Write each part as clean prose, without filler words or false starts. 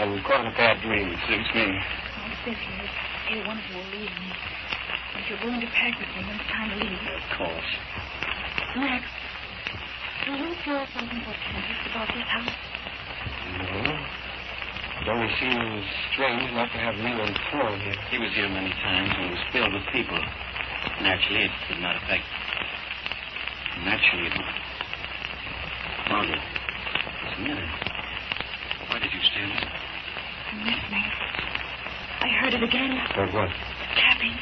and call it a bad dream. Suits me. All this is, either one of you will leave me. If you're going to pack with me when it's time to leave. Of course. Max, do you feel something portentous about this house? No. It only seems strange not to have Leland Paul here. He was here many times when it was filled with people. Naturally, it did not affect... Naturally, it... Margaret, what's the matter? Why did you stand up? I'm listening. I heard it again. Heard what? Tapping.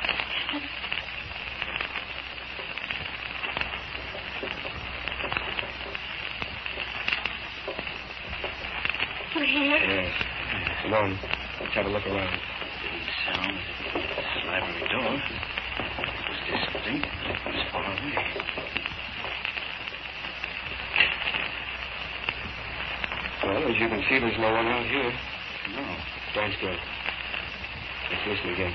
You're here? Yes. Come on. Let's have a look around. Didn't sound as if the library door was distinct. It was far away. Well, as you can see, there's no one out here. No. Stand still. Let's listen again.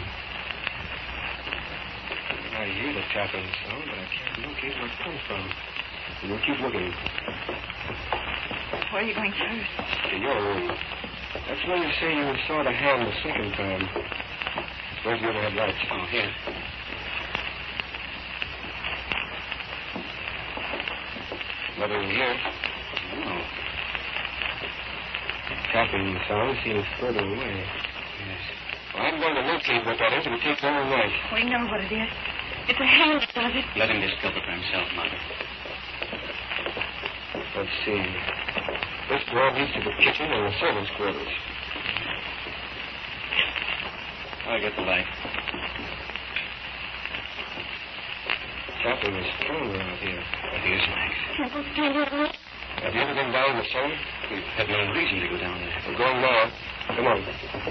I hear the tapping sound, but I can't locate where it comes from. We'll keep looking. Where are you going first? To your room. That's where you say you saw the hand the second time. Where's the overhead lights? Oh, here. Nothing here. No. Tapping sound seems further away. Yes. Well, I'm going to locate what that is. It'll take all night. We know what it is. It's a hand that does it. Let him discover for himself, Margaret. Let's see. This door leads to the kitchen and the servants' quarters. I'll get the light. Tapping is stronger out here. It is, Max. Temple stand here. Have you ever been down the cellar? We've had no reason to go down there. We're going now. Come on.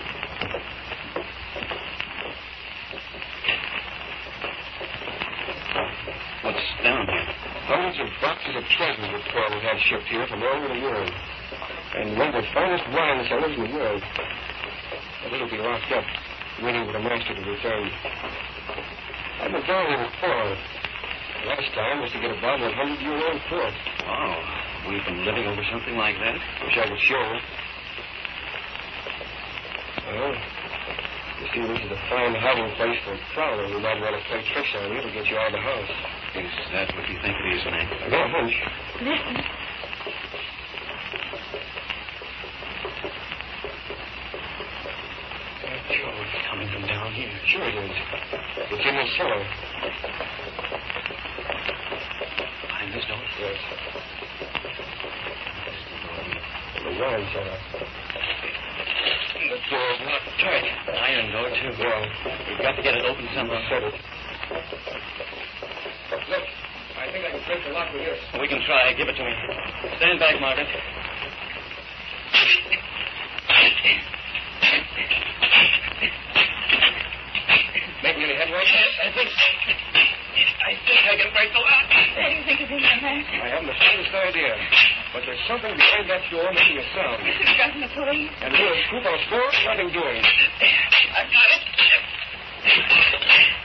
What's down here? Hundreds of boxes of treasures that Paul had shipped here from all over the world. And one of the finest wine cellars in the world. But it'll be locked up, waiting for the master to return. I've been down here before. Last time was to get a bottle of 100-year-old port. Oh, we've been living over something like that? Wish I could show you. Well, you see, this is a fine hiding place for a prowler who might want to play tricks on you to get you out of the house. Is that what you think it is, Max? I got a hunch. Listen. It's coming from down here. Sure it is. It's in the cellar. Behind this door? Yes. The wine cellar. The door's locked tight. Iron door, too. Well, We've got to get it open somehow. set it. Look, I think I can break the lock with this. We can try. Give it to me. Stand back, Margaret. Making any headway? I think I can break the lock. What do you think of him, Max? I haven't the slightest idea. But there's something behind that door making a sound. This is gotten the police. And here's Scoop on store, nothing doing. I've got it.